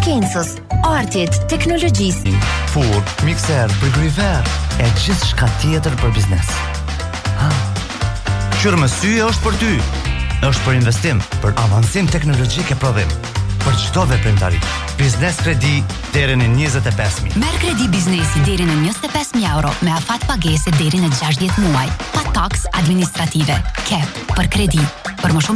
shkencës, artit, teknologjisë. Furr, mikser, frigorifer e gjithçka tjetër për biznes. Qyrë me sy është për ty. Është për investim, për avancim teknologjik e prodhim. Për çdo veprimtari. Biznes kredi deri në 25.000. Merr kredi biznesi deri në 25.000 euro me afat pagese deri në 60 muaj, pa taks administrative. Për kredi. Për më shumë